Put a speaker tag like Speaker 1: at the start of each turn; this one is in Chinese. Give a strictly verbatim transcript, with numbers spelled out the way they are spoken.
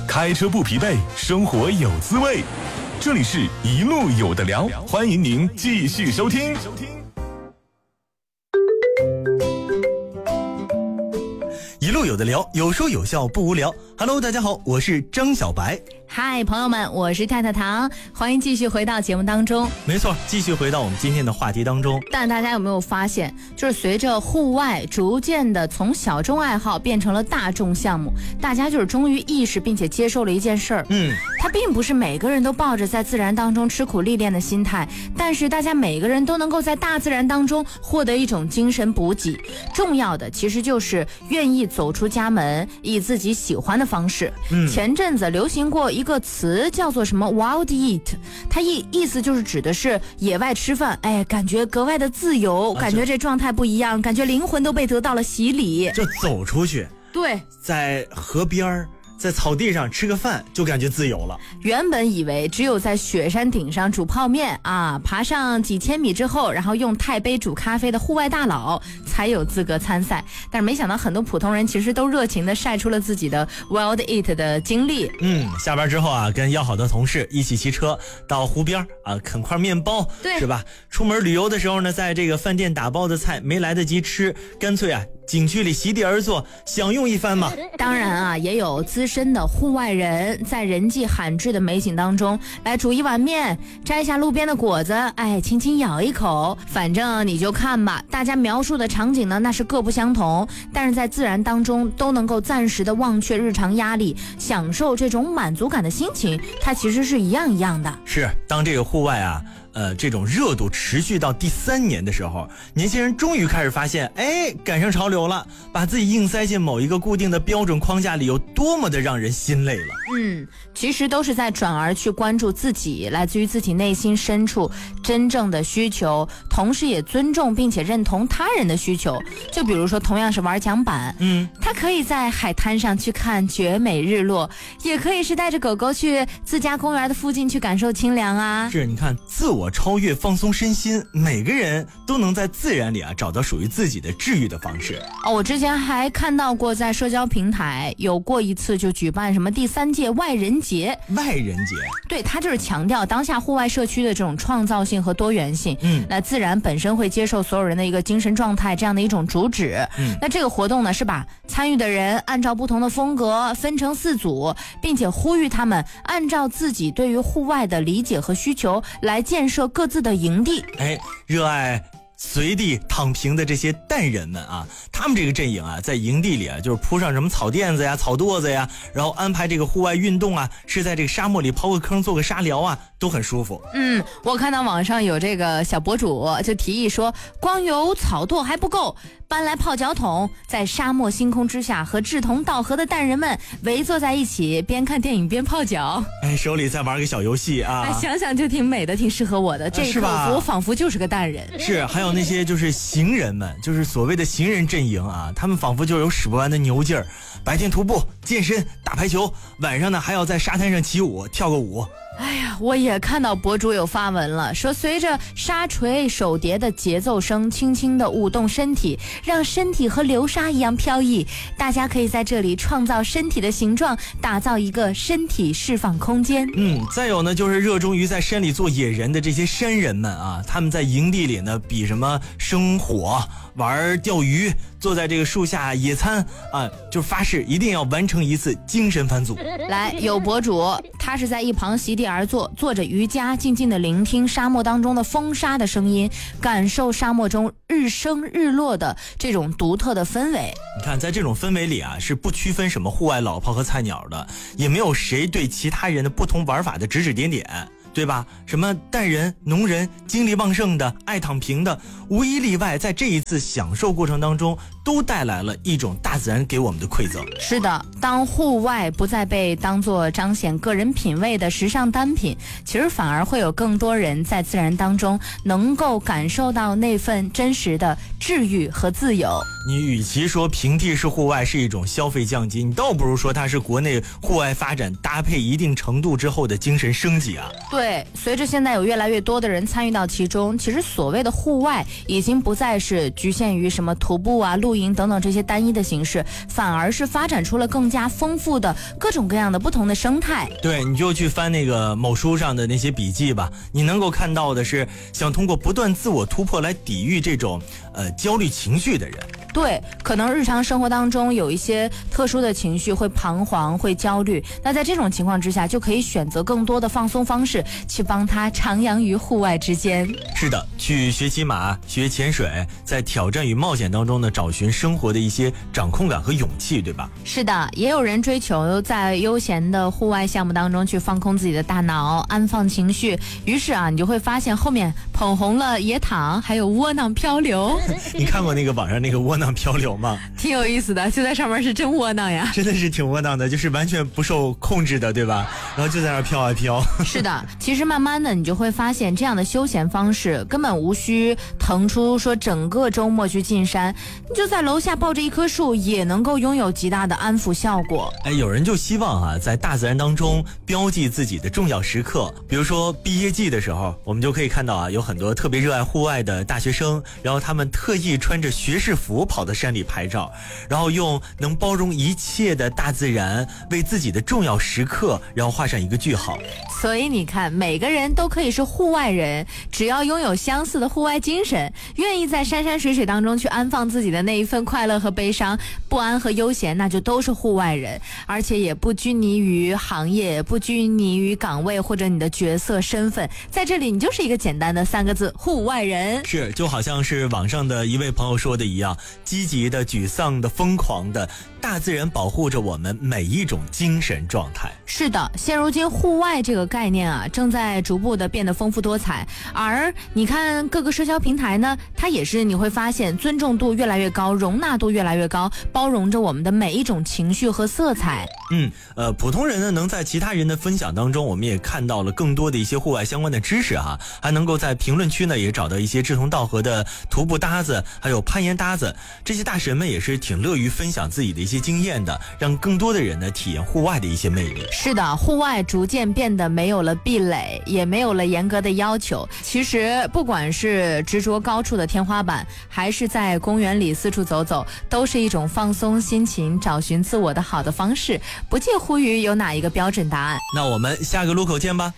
Speaker 1: 开车不疲惫，生活有滋味。这里是一路有的聊，欢迎您继续收听。
Speaker 2: 一路有的聊，有说有笑不无聊。Hello， 大家好，我是张小白。
Speaker 3: 嗨，朋友们，我是太太糖，欢迎继续回到节目当中。
Speaker 2: 没错，继续回到我们今天的话题当中。
Speaker 3: 但大家有没有发现，就是随着户外逐渐的从小众爱好变成了大众项目，大家就是终于意识并且接受了一件事儿。
Speaker 2: 嗯，
Speaker 3: 它并不是每个人都抱着在自然当中吃苦历练的心态，但是大家每个人都能够在大自然当中获得一种精神补给。重要的其实就是愿意走出家门，以自己喜欢的方式。嗯，前阵子流行过一个词叫做什么 wild eat， 它意意思就是指的是野外吃饭，哎，感觉格外的自由，
Speaker 2: 啊、
Speaker 3: 感觉这状态不一样，感觉灵魂都被得到了洗礼，
Speaker 2: 就走出去，
Speaker 3: 对，
Speaker 2: 在河边在草地上吃个饭就感觉自由了。
Speaker 3: 原本以为只有在雪山顶上煮泡面啊，爬上几千米之后，然后用钛杯煮咖啡的户外大佬才有资格参赛，但是没想到很多普通人其实都热情地晒出了自己的 wild eat 的经历。
Speaker 2: 嗯，下班之后啊，跟要好的同事一起骑车到湖边啊，啃块面包，
Speaker 3: 对，
Speaker 2: 是吧？出门旅游的时候呢，在这个饭店打包的菜没来得及吃，干脆啊景区里席地而坐，享用一番嘛。
Speaker 3: 当然啊，也有资深的户外人在人迹罕至的美景当中来煮一碗面，摘下路边的果子，哎，轻轻咬一口，反正你就看吧。大家描述的场景呢，那是各不相同，但是在自然当中都能够暂时的忘却日常压力，享受这种满足感的心情，它其实是一样一样的。
Speaker 2: 是，当这个户外啊呃，这种热度持续到第三年的时候，年轻人终于开始发现，哎，赶上潮流了，把自己硬塞进某一个固定的标准框架里，有多么的让人心累了。
Speaker 3: 嗯，其实都是在转而去关注自己，来自于自己内心深处真正的需求，同时也尊重并且认同他人的需求。就比如说，同样是玩桨板，嗯，他可以在海滩上去看绝美日落，也可以是带着狗狗去自家公园的附近去感受清凉啊。
Speaker 2: 是，你看，自我超越，放松身心，每个人都能在自然里啊找到属于自己的治愈的方式。
Speaker 3: 哦，我之前还看到过在社交平台有过一次就举办什么第三届外人节。
Speaker 2: 外人节，
Speaker 3: 对，它就是强调当下户外社区的这种创造性和多元性。嗯，那自然本身会接受所有人的一个精神状态这样的一种主旨。嗯，那这个活动呢是把参与的人按照不同的风格分成四组，并且呼吁他们按照自己对于户外的理解和需求来建设各自的营地。
Speaker 2: 哎，热爱随地躺平的这些蛋人们啊，他们这个阵营啊，在营地里啊，就是铺上什么草垫子呀、草垛子呀，然后安排这个户外运动啊，是在这个沙漠里刨个坑、做个沙疗啊，都很舒服。
Speaker 3: 嗯，我看到网上有这个小博主就提议说，光有草垛还不够，搬来泡脚桶，在沙漠星空之下和志同道合的蛋人们围坐在一起，边看电影边泡脚。
Speaker 2: 哎，手里再玩个小游戏啊，
Speaker 3: 哎，想想就挺美的，挺适合我的。这一刻我仿佛就是个蛋人。
Speaker 2: 是，还有那些就是行人们，就是所谓的行人阵营啊，他们仿佛就有使不完的牛劲儿，白天徒步、健身、打排球，晚上呢还要在沙滩上起舞、跳个舞。
Speaker 3: 哎呀，我也看到博主有发文了，说随着沙锤手碟的节奏声，轻轻地舞动身体，让身体和流沙一样飘逸。大家可以在这里创造身体的形状，打造一个身体释放空间。
Speaker 2: 嗯，再有呢，就是热衷于在山里做野人的这些山人们啊，他们在营地里呢比什么生火、玩钓鱼，坐在这个树下野餐啊，就发誓一定要完成一次精神返祖。
Speaker 3: 来，有博主他是在一旁席地而坐，做着瑜伽，静静地聆听沙漠当中的风沙的声音，感受沙漠中日升日落的这种独特的氛围。
Speaker 2: 你看，在这种氛围里啊，是不区分什么户外老炮和菜鸟的，也没有谁对其他人的不同玩法的指指点点，对吧？什么蛋人、农人、精力旺盛的、爱躺平的，无一例外，在这一次享受过程当中，都带来了一种大自然给我们的馈赠。
Speaker 3: 是的，当户外不再被当作彰显个人品味的时尚单品，其实反而会有更多人在自然当中能够感受到那份真实的治愈和自由。
Speaker 2: 你与其说平地式户外是一种消费降级，你倒不如说它是国内户外发展搭配一定程度之后的精神升级啊。
Speaker 3: 对，随着现在有越来越多的人参与到其中，其实所谓的户外已经不再是局限于什么徒步啊、露营等等这些单一的形式，反而是发展出了更加丰富的各种各样的不同的生态。
Speaker 2: 对，你就去翻那个某书上的那些笔记吧，你能够看到的是想通过不断自我突破来抵御这种呃焦虑情绪的人。
Speaker 3: 对，可能日常生活当中有一些特殊的情绪，会彷徨，会焦虑，那在这种情况之下，就可以选择更多的放松方式，去帮他徜徉于户外之间。
Speaker 2: 是的，去学骑马、学潜水，在挑战与冒险当中呢，找寻生活的一些掌控感和勇气，对吧？
Speaker 3: 是的，也有人追求在悠闲的户外项目当中去放空自己的大脑，安放情绪。于是啊，你就会发现后面捧红了野躺，还有窝囊漂流。
Speaker 2: 你看过那个网上那个窝囊漂流吗？
Speaker 3: 挺有意思的，就在上面是真窝囊呀，
Speaker 2: 真的是挺窝囊的，就是完全不受控制的，对吧？然后就在那儿飘啊飘。
Speaker 3: 是的，其实慢慢的你就会发现，这样的休闲方式根本无需腾出说整个周末去进山，你就在楼下抱着一棵树，也能够拥有极大的安抚效果。
Speaker 2: 哎，有人就希望啊，在大自然当中标记自己的重要时刻，比如说毕业季的时候，我们就可以看到啊，有很多特别热爱户外的大学生，然后他们特意穿着学士服跑到山里拍照，然后用能包容一切的大自然为自己的重要时刻，然后画上一个句号。
Speaker 3: 所以你看，每个人都可以是户外人，只要拥有相似的户外精神，愿意在山山水水当中去安放自己的那一份快乐和悲伤、不安和悠闲，那就都是户外人，而且也不拘泥于行业，不拘泥于岗位或者你的角色身份，在这里你就是一个简单的三个字：户外人。
Speaker 2: 是，就好像是网上的一位朋友说的一样，积极的、沮丧的、疯狂的，大自然保护着我们每一种精神状态。
Speaker 3: 是的，现如今户外这个概念啊，正在逐步的变得丰富多彩，而你看各个社交平台呢，它也是你会发现尊重度越来越高，容纳度越来越高，包容着我们的每一种情绪和色彩。
Speaker 2: 嗯，呃，普通人呢，能在其他人的分享当中，我们也看到了更多的一些户外相关的知识哈，还能够在评论区呢也找到一些志同道合的徒步搭子，还有攀岩搭子，这些大神们也是挺乐于分享自己的一些经验的，让更多的人呢体验户外的一些魅力。
Speaker 3: 是的，户外逐渐变得没有了壁垒，也没有了严格的要求。其实不管是执着高处的天花板，还是在公园里四处走走，都是一种放松心情、找寻自我的好的方式，不介乎于有哪一个标准答案。
Speaker 2: 那我们下个路口见吧。